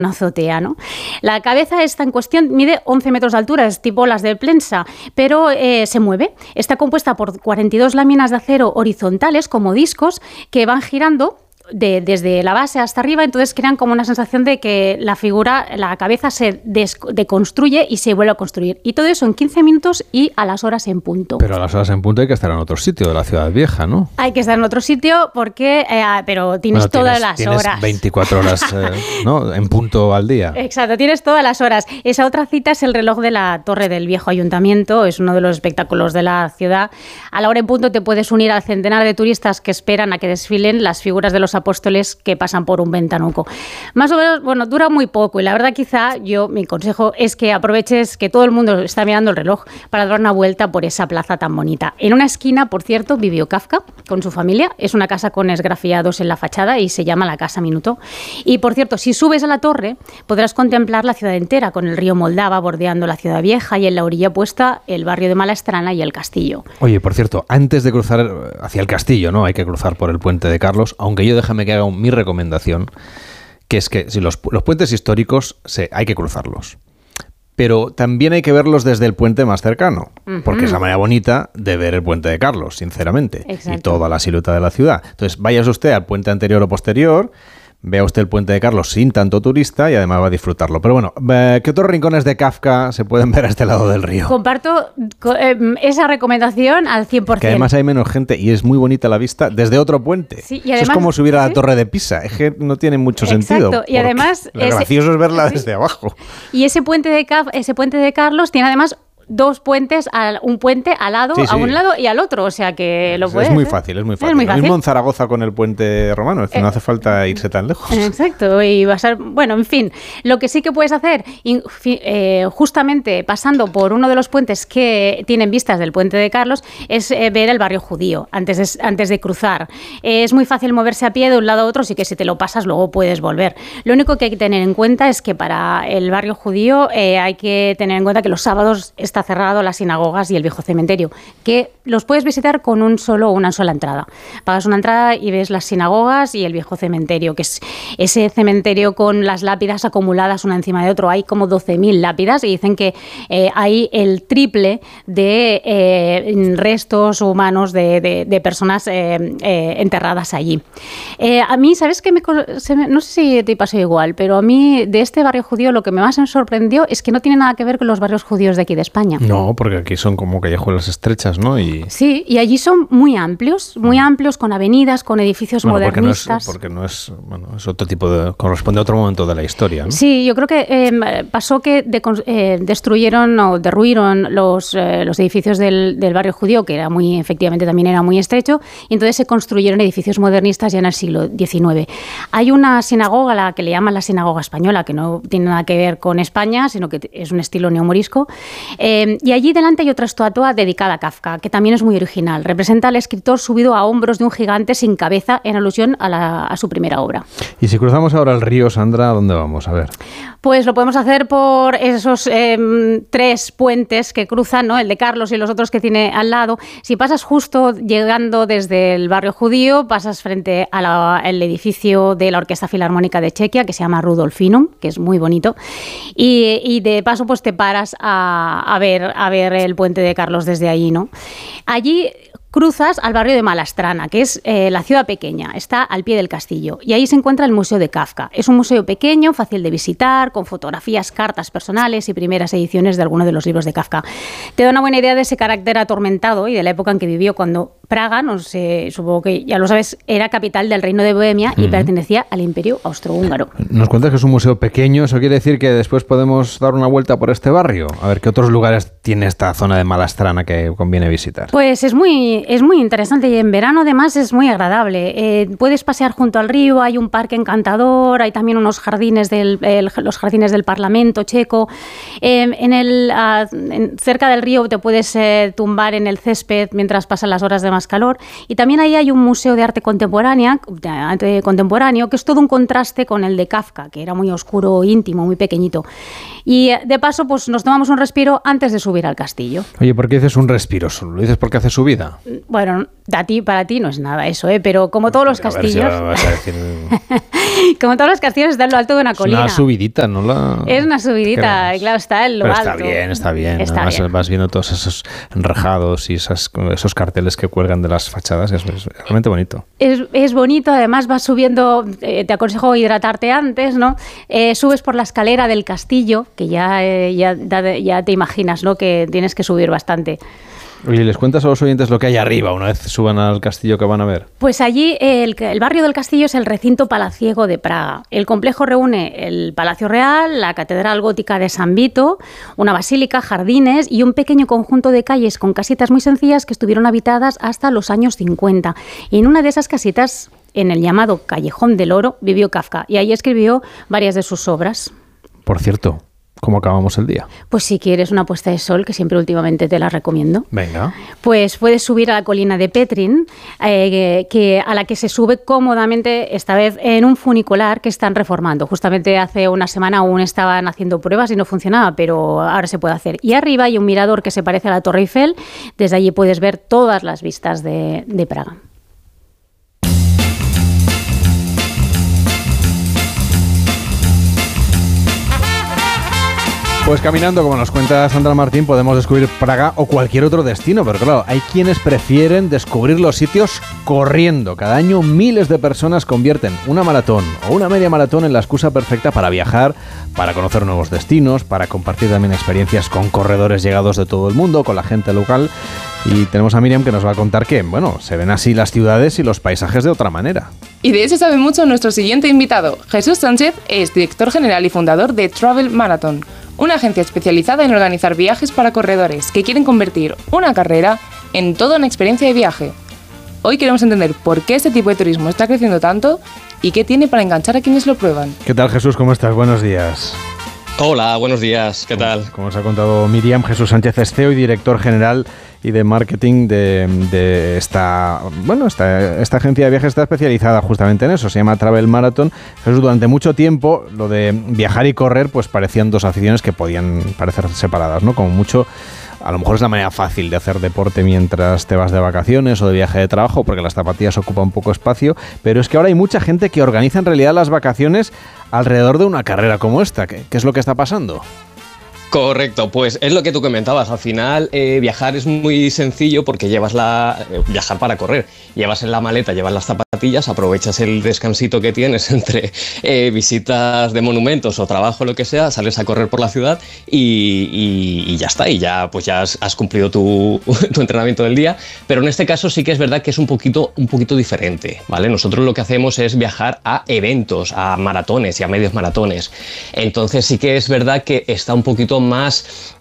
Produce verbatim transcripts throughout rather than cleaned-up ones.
una azotea, ¿no? La cabeza esta en cuestión mide once metros de altura, es tipo las de prensa, pero eh, se mueve. Está compuesta por cuarenta y dos láminas de acero horizontales, como discos, que van girando De, desde la base hasta arriba, entonces crean como una sensación de que la figura, la cabeza se des, deconstruye y se vuelve a construir. Y todo eso en quince minutos y a las horas en punto. Pero a las horas en punto hay que estar en otro sitio de la Ciudad Vieja, ¿no? Hay que estar en otro sitio porque, eh, pero tienes bueno, todas tienes, las tienes horas. veinticuatro horas, eh, ¿no? En punto al día. Exacto, tienes todas las horas. Esa otra cita es el reloj de la Torre del Viejo Ayuntamiento, es uno de los espectáculos de la ciudad. A la hora en punto te puedes unir al centenar de turistas que esperan a que desfilen las figuras de los apóstoles que pasan por un ventanuco. Más o menos, bueno, dura muy poco y la verdad quizá yo, mi consejo es que aproveches que todo el mundo está mirando el reloj para dar una vuelta por esa plaza tan bonita. En una esquina, por cierto, vivió Kafka con su familia. Es una casa con esgrafiados en la fachada y se llama la Casa Minuto. Y por cierto, si subes a la torre podrás contemplar la ciudad entera con el río Moldava bordeando la Ciudad Vieja y en la orilla opuesta el barrio de Malastrana y el castillo. Oye, por cierto, antes de cruzar hacia el castillo, ¿no? Hay que cruzar por el puente de Carlos, aunque yo déjame que haga un, mi recomendación, que es que si los, los puentes históricos se, hay que cruzarlos, pero también hay que verlos desde el puente más cercano, uh-huh. porque es la manera bonita de ver el puente de Carlos, sinceramente, Exacto. y toda la silueta de la ciudad. Entonces, vayas usted al puente anterior o posterior, vea usted el puente de Carlos sin tanto turista y además va a disfrutarlo. Pero bueno, ¿qué otros rincones de Kafka se pueden ver a este lado del río? Comparto eh, esa recomendación al cien por ciento. Que además hay menos gente y es muy bonita la vista desde otro puente. Sí, y además, eso es como subir a la ¿sí? Torre de Pisa. Es que no tiene mucho Exacto. sentido. Y además lo ese, gracioso es verla ¿sí? desde abajo. Y ese puente de Caf, ese puente de Carlos tiene además dos puentes, al, un puente al lado, sí, sí. a un lado y al otro, o sea que lo puedes. Es muy fácil, es muy fácil. Es muy fácil. Lo mismo en Zaragoza con el puente romano, es que eh, no hace falta irse tan lejos. Exacto, y va a ser, bueno, en fin, lo que sí que puedes hacer, eh, justamente pasando por uno de los puentes que tienen vistas del puente de Carlos, es eh, ver el barrio judío antes de, antes de cruzar. Eh, es muy fácil moverse a pie de un lado a otro, así que si te lo pasas luego puedes volver. Lo único que hay que tener en cuenta es que para el barrio judío eh, hay que tener en cuenta que los sábados está cerrado las sinagogas y el viejo cementerio, que los puedes visitar con un solo una sola entrada. Pagas una entrada y ves las sinagogas y el viejo cementerio, que es ese cementerio con las lápidas acumuladas una encima de otro. Hay como doce mil lápidas y dicen que eh, hay el triple de eh, restos humanos de, de, de personas eh, eh, enterradas allí. Eh, a mí, ¿sabes qué? Me, se me, no sé si te pasó igual, pero a mí de este barrio judío lo que me más me sorprendió es que no tiene nada que ver con los barrios judíos de aquí de España. No, porque aquí son como callejuelas estrechas, ¿no? Y... Sí, y allí son muy amplios, muy amplios, con avenidas, con edificios bueno, modernistas. Porque no es, porque no es, bueno, es otro tipo de, corresponde a otro momento de la historia, ¿no? Sí, yo creo que eh, pasó que de, eh, destruyeron o derruyeron los, eh, los edificios del, del barrio judío, que era muy, efectivamente también era muy estrecho, y entonces se construyeron edificios modernistas ya en el siglo diecinueve. Hay una sinagoga, la que le llaman la sinagoga española, que no tiene nada que ver con España, sino que es un estilo neomorisco, eh, y allí delante hay otra estatua dedicada a Kafka, que también es muy original. Representa al escritor subido a hombros de un gigante sin cabeza, en alusión a, la, a su primera obra. Y si cruzamos ahora el río, Sandra, ¿a dónde vamos? A ver. Pues lo podemos hacer por esos eh, tres puentes que cruzan, ¿no? El de Carlos y los otros que tiene al lado. Si pasas justo llegando desde el barrio judío, pasas frente al edificio de la Orquesta Filarmónica de Chequia, que se llama Rudolfinum, que es muy bonito. Y, y de paso pues te paras a, a, ver, a ver el puente de Carlos desde allí, ¿no? Allí cruzas al barrio de Malastrana, que es eh, la ciudad pequeña, está al pie del castillo, y ahí se encuentra el Museo de Kafka. Es un museo pequeño, fácil de visitar, con fotografías, cartas personales y primeras ediciones de algunos de los libros de Kafka. Te da una buena idea de ese carácter atormentado y de la época en que vivió, cuando Praga, no sé, supongo que ya lo sabes, era capital del Reino de Bohemia y uh-huh. pertenecía al Imperio Austrohúngaro. Nos cuentas que es un museo pequeño, ¿eso quiere decir que después podemos dar una vuelta por este barrio? A ver, ¿qué otros lugares tiene esta zona de Malastrana que conviene visitar? Pues es muy, es muy interesante y en verano además es muy agradable. Eh, puedes pasear junto al río, hay un parque encantador, hay también unos jardines del, el, los jardines del Parlamento checo. Eh, en el, uh, en, cerca del río te puedes eh, tumbar en el césped mientras pasan las horas de más calor. Y también ahí hay un museo de arte contemporánea, de arte contemporáneo, que es todo un contraste con el de Kafka, que era muy oscuro, íntimo, muy pequeñito. Y de paso, pues nos tomamos un respiro antes de subir al castillo. Oye, ¿por qué dices un respiro solo? ¿Lo dices porque hace subida? Bueno, a ti, para ti no es nada eso, ¿eh? Pero como todos los A ver, castillos, si vas a decir... como todos los castillos está en lo alto de una colina. Es una subidita, ¿no? La... Es una subidita, claro, está en lo Pero alto. está bien, está bien. Está Además bien. vas viendo todos esos enrejados y esas, esos carteles que cuelgan de las fachadas, es, es realmente bonito. Es, es bonito, además vas subiendo, eh, te aconsejo hidratarte antes, ¿no? Eh, subes por la escalera del castillo, que ya, eh, ya, ya te imaginas, ¿no? Que tienes que subir bastante. Oye, ¿les cuentas a los oyentes lo que hay arriba una vez suban al castillo que van a ver? Pues allí el, el barrio del castillo es el recinto palaciego de Praga. El complejo reúne el Palacio Real, la Catedral Gótica de San Vito, una basílica, jardines y un pequeño conjunto de calles con casitas muy sencillas que estuvieron habitadas hasta los años cincuenta. Y en una de esas casitas, en el llamado Callejón del Oro, vivió Kafka y ahí escribió varias de sus obras. Por cierto, ¿cómo acabamos el día? Pues si quieres una puesta de sol, que siempre últimamente te la recomiendo. Venga. Pues puedes subir a la colina de Petrin, eh, que, a la que se sube cómodamente, esta vez en un funicular que están reformando. Justamente hace una semana aún estaban haciendo pruebas y no funcionaba, pero ahora se puede hacer. Y arriba hay un mirador que se parece a la Torre Eiffel. Desde allí puedes ver todas las vistas de, de Praga. Pues caminando, como nos cuenta Sandra Martín, podemos descubrir Praga o cualquier otro destino, pero claro, hay quienes prefieren descubrir los sitios corriendo. Cada año miles de personas convierten una maratón o una media maratón en la excusa perfecta para viajar, para conocer nuevos destinos, para compartir también experiencias con corredores llegados de todo el mundo, con la gente local. Y tenemos a Miriam que nos va a contar que, bueno, se ven así las ciudades y los paisajes de otra manera. Y de eso sabe mucho nuestro siguiente invitado. Jesús Sánchez es director general y fundador de Travel Marathon, una agencia especializada en organizar viajes para corredores que quieren convertir una carrera en toda una experiencia de viaje. Hoy queremos entender por qué este tipo de turismo está creciendo tanto y qué tiene para enganchar a quienes lo prueban. ¿Qué tal, Jesús? ¿Cómo estás? Buenos días. Hola, buenos días. ¿Qué tal? Como os ha contado Miriam, Jesús Sánchez es C E O y director general y de marketing de, de esta, bueno, esta, esta agencia de viajes está especializada justamente en eso, se llama Travel Marathon. Jesús, durante mucho tiempo lo de viajar y correr pues parecían dos aficiones que podían parecer separadas, ¿no? Como mucho, a lo mejor es la manera fácil de hacer deporte mientras te vas de vacaciones o de viaje de trabajo, porque las zapatillas ocupan poco espacio, pero es que ahora hay mucha gente que organiza en realidad las vacaciones alrededor de una carrera como esta. ¿Qué, qué es lo que está pasando? Correcto, pues es lo que tú comentabas. Al final eh, viajar es muy sencillo porque llevas la eh, viajar para correr. Llevas en la maleta, llevas las zapatillas, aprovechas el descansito que tienes entre eh, visitas de monumentos o trabajo, lo que sea, sales a correr por la ciudad y, y, y ya está. Y ya pues ya has, has cumplido tu, tu entrenamiento del día. Pero en este caso sí que es verdad que es un poquito, un poquito diferente, ¿vale? Nosotros lo que hacemos es viajar a eventos, a maratones y a medios maratones. Entonces sí que es verdad que está un poquito más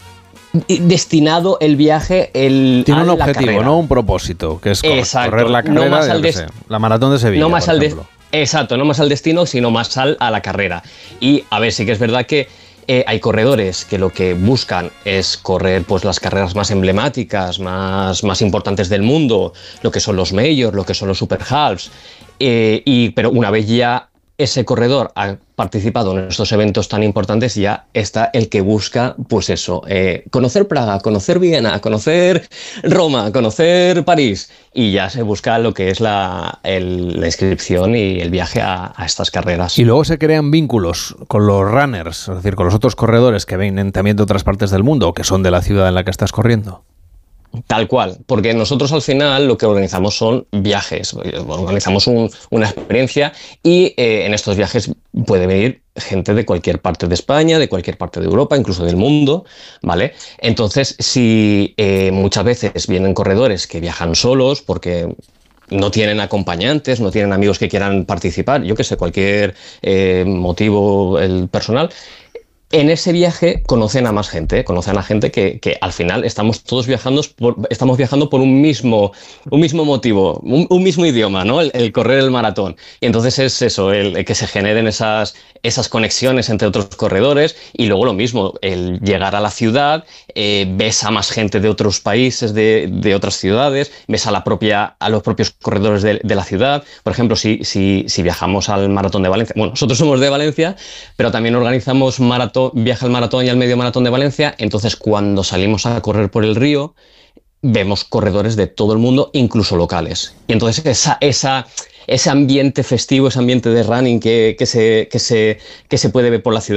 destinado el viaje el, tiene un a objetivo, carrera. No un propósito, que es correr, Exacto, correr la carrera, no más al que des- sé, la maratón de Sevilla, no más por al ejemplo. de- Exacto, no más al destino, sino más al, a la carrera. Y a ver, sí que es verdad que eh, hay corredores que lo que buscan es correr pues las carreras más emblemáticas, más, más importantes del mundo, lo que son los majors, lo que son los super halves, eh, y pero una vez ya ese corredor ha participado en estos eventos tan importantes, ya está el que busca, pues eso, eh, conocer Praga, conocer Viena, conocer Roma, conocer París, y ya se busca lo que es la, el, la inscripción y el viaje a, a estas carreras. Y luego se crean vínculos con los runners, es decir, con los otros corredores que vienen también de otras partes del mundo o que son de la ciudad en la que estás corriendo. Tal cual, porque nosotros al final lo que organizamos son viajes, organizamos un, una experiencia y eh, en estos viajes puede venir gente de cualquier parte de España, de cualquier parte de Europa, incluso del mundo, ¿vale? Entonces, si eh, muchas veces vienen corredores que viajan solos porque no tienen acompañantes, no tienen amigos que quieran participar, yo que sé, cualquier eh, motivo el personal, en ese viaje conocen a más gente, conocen a gente que, que al final estamos todos viajando por, estamos viajando por un mismo, un mismo motivo, un, un mismo idioma, ¿no? El, el correr el maratón. Y entonces es eso, el, el que se generen esas, esas conexiones entre otros corredores y luego lo mismo, el llegar a la ciudad, eh, ves a más gente de otros países, de, de otras ciudades, ves a, la propia, a los propios corredores de, de la ciudad. Por ejemplo, si, si, si viajamos al maratón de Valencia, bueno, nosotros somos de Valencia, pero también organizamos maratón, viaje al maratón y al medio maratón de Valencia, entonces cuando salimos a correr por el río, vemos corredores de todo el mundo, incluso locales. Y entonces esa, esa, ese ambiente festivo, ese ambiente de running que, que, se, que, se, que se puede ver por la ciudad,